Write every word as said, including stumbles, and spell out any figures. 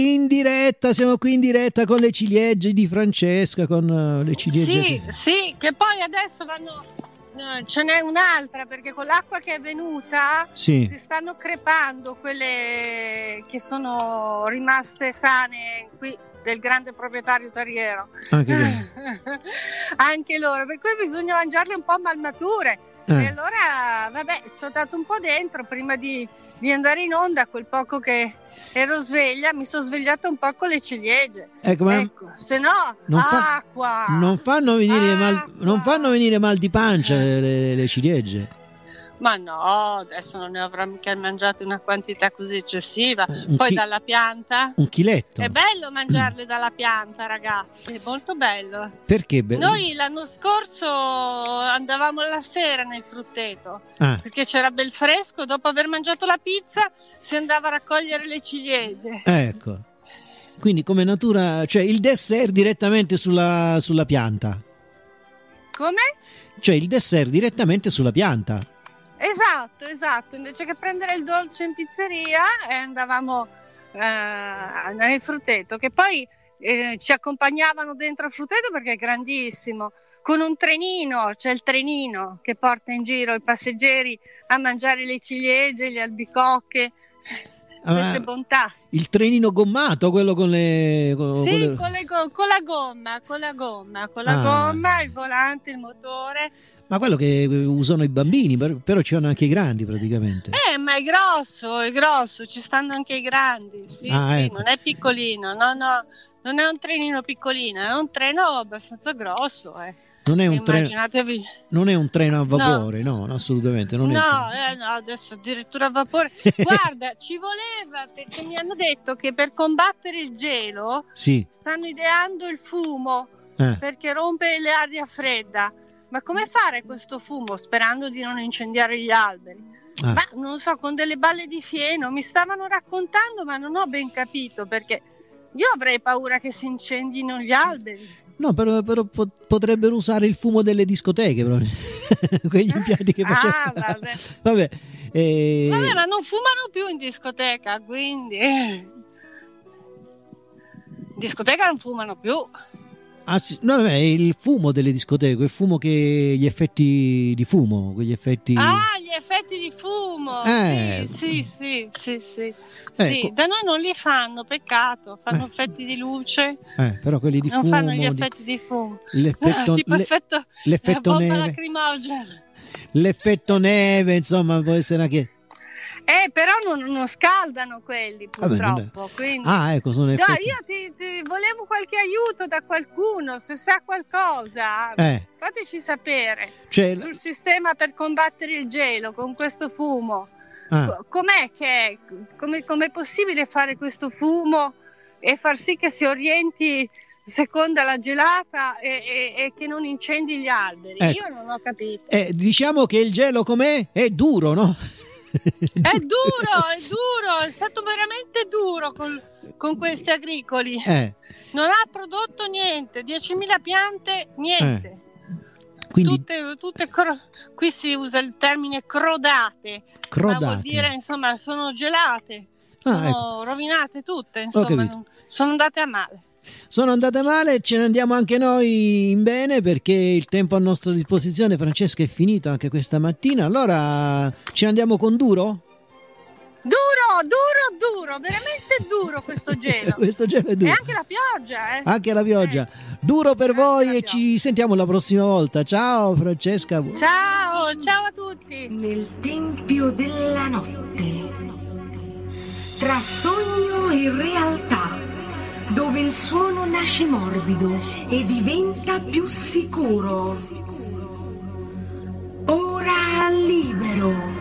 In diretta, siamo qui in diretta con le ciliegie di Francesca, con uh, le ciliegie. Sì, sì, che poi adesso vanno, no, ce n'è un'altra, perché con l'acqua che è venuta sì. si stanno crepando quelle che sono rimaste sane qui del grande proprietario terriero. Anche, Anche loro, per cui bisogna mangiarle un po' malmature. Eh. E allora, vabbè, ci ho dato un po' dentro prima di, di andare in onda, quel poco che ero sveglia, mi sono svegliata un po' con le ciliegie. Ecco, ma ecco, se no, non acqua! Fa, non, fanno venire acqua. Mal, non fanno venire mal di pancia le, le ciliegie. Ma no, adesso non ne avrò mica mangiato una quantità così eccessiva. Un Poi chi- dalla pianta. Un chiletto. È bello mangiarle dalla pianta, ragazzi, molto bello. Perché bello? Noi l'anno scorso andavamo la sera nel frutteto, ah. perché c'era bel fresco, dopo aver mangiato la pizza si andava a raccogliere le ciliegie. Ecco, quindi come natura, cioè il dessert direttamente sulla, sulla pianta. Come? Cioè il dessert direttamente sulla pianta. Esatto, esatto, invece che prendere il dolce in pizzeria eh, andavamo eh, nel frutteto, che poi eh, ci accompagnavano dentro il frutteto perché è grandissimo, con un trenino, c'è il trenino che porta in giro i passeggeri a mangiare le ciliegie, le albicocche, ah, queste bontà. Il trenino gommato, quello con le... Con, sì, con, le... Con, le go- con la gomma, con la gomma, con la ah. gomma, il volante, il motore. Ma quello che usano i bambini, però ci sono anche i grandi praticamente. Eh, ma è grosso, è grosso, ci stanno anche i grandi. Sì, ah, sì, ecco. Non è piccolino, no, no, non è un trenino piccolino, è un treno abbastanza grosso. Eh. Non è un treno, non è un treno a vapore, no, no assolutamente. Non no, è eh, no, adesso addirittura a vapore. Guarda, ci voleva, perché mi hanno detto che per combattere il gelo sì. stanno ideando il fumo, eh. perché rompe l'aria fredda. Ma come fare questo fumo sperando di non incendiare gli alberi? Ah. Ma non so, con delle balle di fieno mi stavano raccontando, ma non ho ben capito, perché io avrei paura che si incendino gli alberi. No, però, però potrebbero usare il fumo delle discoteche, quegli impianti che facevano. Ah, vabbè. vabbè, eh... vabbè, ma non fumano più in discoteca, quindi in discoteca non fumano più. Ah, sì. No, vabbè, il fumo delle discoteche, il fumo che gli effetti di fumo, quegli effetti. Ah, gli effetti di fumo. Eh. Sì, sì, sì, sì, sì. Eh, sì. co- Da noi non li fanno, peccato, fanno eh. effetti di luce. Eh, però quelli di non fumo. fanno gli effetti di, di fumo. L'effetto, tipo le, effetto, l'effetto bomba neve. lacrimogena. L'effetto neve, insomma, può essere anche. Eh, però non, non scaldano quelli, purtroppo. Vabbè, quindi... Ah, ecco, sono effetti. No, io ti, ti volevo qualche aiuto da qualcuno, se sa qualcosa, eh. fateci sapere. Cioè... Sul sistema per combattere il gelo con questo fumo. Ah. Com'è che è? Come, com'è possibile fare questo fumo e far sì che si orienti seconda la gelata e, e, e che non incendi gli alberi? Ecco. Io non ho capito. Eh, diciamo che il gelo com'è? È duro, no? È duro, è duro, è stato veramente duro con, con questi agricoli. Eh. Non ha prodotto niente, diecimila piante, niente. Eh. Quindi... Tutte, tutte cro- qui si usa il termine crodate, crodate. ma vuol dire insomma sono gelate, ah, sono ecco. rovinate tutte, insomma, sono andate a male. Sono andate male, ce ne andiamo anche noi in bene perché il tempo a nostra disposizione, Francesca, è finito anche questa mattina. Allora ce ne andiamo con duro? Duro, duro, duro, veramente duro questo gelo. questo gelo è duro. E anche la pioggia, eh. Anche la pioggia. Eh. Duro per anche voi e ci sentiamo la prossima volta. Ciao Francesca. Ciao, ciao a tutti. Nel tempio della notte, tra sogno e realtà, dove il suono nasce morbido e diventa più sicuro. Ora libero.